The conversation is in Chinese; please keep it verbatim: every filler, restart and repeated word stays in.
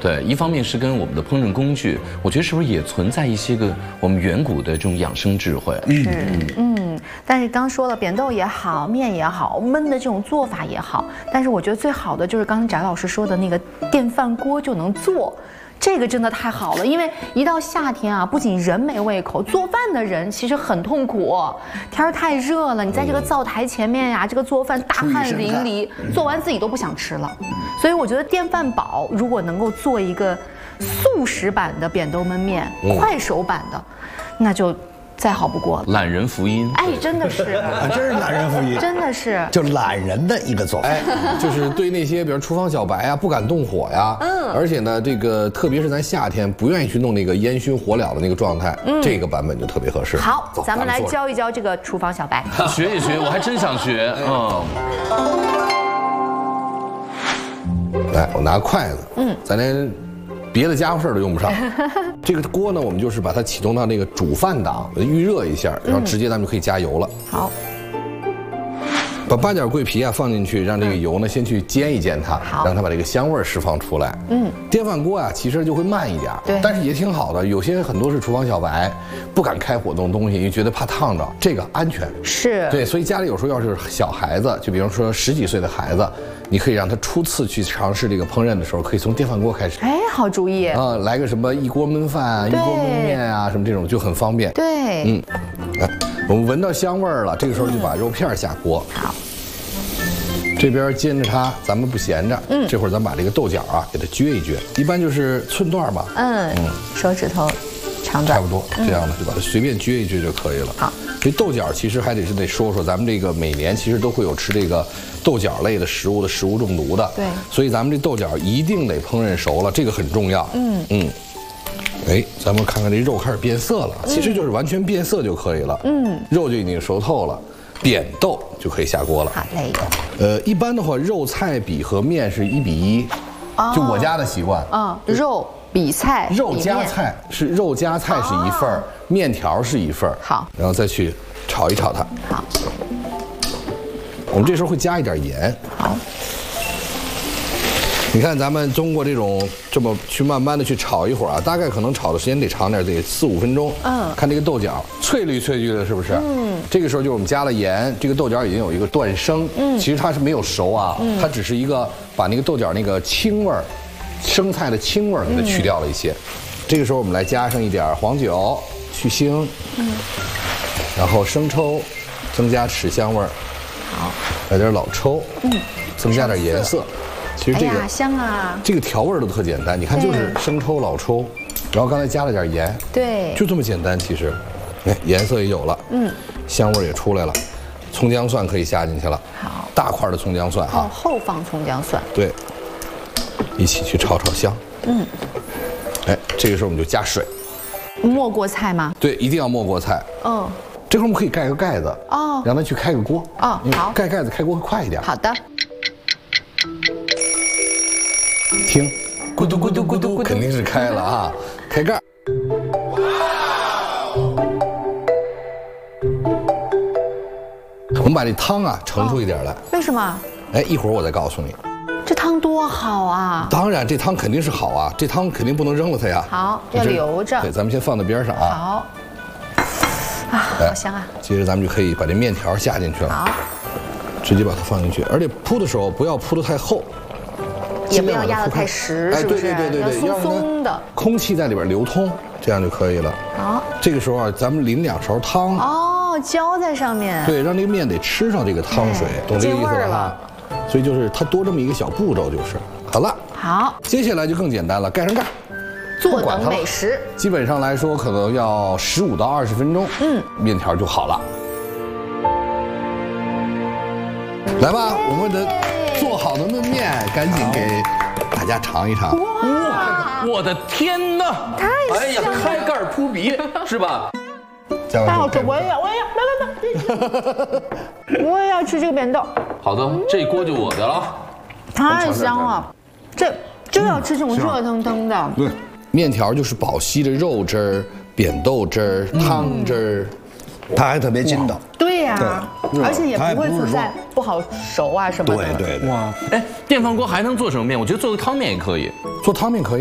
对，一方面是跟我们的烹饪工具，我觉得是不是也存在一些个我们远古的这种养生智慧？ 是，嗯，但是刚说了，扁豆也好，面也好，焖的这种做法也好，但是我觉得最好的就是刚刚翟老师说的那个电饭锅就能做。这个真的太好了，因为一到夏天啊，不仅人没胃口，做饭的人其实很痛苦。天儿太热了，你在这个灶台前面呀、啊，这个做饭大汗淋漓，做完自己都不想吃了。所以我觉得电饭煲如果能够做一个速食版的扁豆焖面，嗯、快手版的，那就。再好不过了， 懒人福音， 哎，真的是， 啊，真是懒人福音， 真的是， 就懒人的一个做法，哎， 就是对那些比如厨房小白啊，不敢动火呀，嗯，而且呢，这个特别是咱夏天不愿意去弄那个烟熏火燎的那个状态，嗯，这个版本就特别合适。 好，咱们来教一教这个厨房小白， 学一学，我还真想学，嗯。 来，我拿筷子，嗯，咱连别的家伙事儿都用不上。这个锅呢，我们就是把它启动到那个煮饭档，预热一下，然后直接咱们就可以加油了。 好， 把八角桂皮啊放进去，让这个油呢先去煎一煎它，让它把这个香味释放出来。嗯，电饭锅啊其实就会慢一点，对，但是也挺好的。有些很多是厨房小白，不敢开火弄东西，因为觉得怕烫着，这个安全。 是， 对，所以家里有时候要是小孩子，就比如说十几岁的孩子。你可以让他初次去尝试这个烹饪的时候，可以从电饭锅开始。 哎，好主意啊！来个什么一锅焖饭、一锅焖面啊，什么这种就很方便。 对， 嗯，来，我们闻到香味儿了，这个时候就把肉片下锅。 好， 这边煎着它，咱们不闲着。嗯，这会儿咱把这个豆角啊给它撅一撅，一般就是寸段吧。 嗯嗯，手指头长短差不多，这样的就把它随便撅一撅就可以了。 好。 这豆角其实还得是得说说，咱们这个每年其实都会有吃这个豆角类的食物的食物中毒的， 对， 所以咱们这豆角一定得烹饪熟了，这个很重要。嗯嗯，哎，咱们看看这肉开始变色了，其实就是完全变色就可以了。嗯，肉就已经熟透了，扁豆就可以下锅了。 好嘞。 呃，一般的话，肉菜比和面是一比一，就我家的习惯。 嗯，肉。比菜， 肉加菜是肉加菜是一份儿，面条是一份儿。 好， 然后再去炒一炒它。 好， 我们这时候会加一点盐。 好， 你看咱们通过这种这么去慢慢的去炒一会儿啊，大概可能炒的时间得长点，得四五分钟。嗯，看这个豆角翠绿翠绿的，是不是？嗯，这个时候就是我们加了盐，这个豆角已经有一个断生。嗯，其实它是没有熟啊，嗯、它只是一个把那个豆角那个青味儿。生菜的青味儿给它去掉了一些，嗯、这个时候我们来加上一点黄酒去腥，嗯，然后生抽，增加豉香味儿， 好， 来点老抽，嗯，增加点颜色。其实这个、 哎、香啊， 这个调味都特简单，你看就是生抽、老抽，然后刚才加了点盐， 对， 就这么简单。其实，哎，颜色也有了，嗯，香味也出来了，葱姜蒜可以下进去了， 好， 大块的葱姜蒜哈， 哦，后放葱姜蒜， 对。一起去炒炒香，嗯，哎，这个时候我们就加水， 没过菜吗？ 对，一定要没过菜。 哦， 这会儿我们可以盖个盖子，哦，让它去开个锅。 哦，好， 盖盖子开锅会快一点。 好的。 听，咕嘟咕嘟咕嘟，肯定是开了啊！开盖。我们把这汤啊盛出一点来。 为什么？ 哎，一会儿我再告诉你。 这汤多好啊！ 当然，这汤肯定是好啊，这汤肯定不能扔了它呀。 好，要留着。 对，咱们先放在边上啊。 好。啊，好香啊！ 接着咱们就可以把这面条下进去了。 好。 直接把它放进去，而且铺的时候不要铺得太厚， 也不要压得太实，是不是？ 对对对对对， 要松松的， 空气在里边流通，这样就可以了。 好。这个时候啊，咱们淋两勺汤。 哦，浇在上面。 对，让这个面得吃上这个汤水，懂这个意思吧？所以就是它多这么一个小步骤，就是好了。 好， 接下来就更简单了，盖上盖， 坐等美食。 基本上来说，可能要十五到二十分钟，嗯，面条就好了。来吧，我们的做好的焖面，赶紧给大家尝一尝。 哇，我的天哪！ 太香了！ 哎呀，开盖扑鼻，是吧？ 太好吃，我也要，我也要，来来来，我也要吃这个扁豆。 好的，这一锅就我的了。 太香了，这就要吃这种热腾腾的。 对，面条就是饱吸着肉汁儿、扁豆汁儿、汤汁儿， 它还特别筋道。 对呀，而且也不会存在不好熟啊什么的。 对对对。哇， 哎，电饭锅还能做什么面？我觉得做个汤面也可以。 做汤面可以。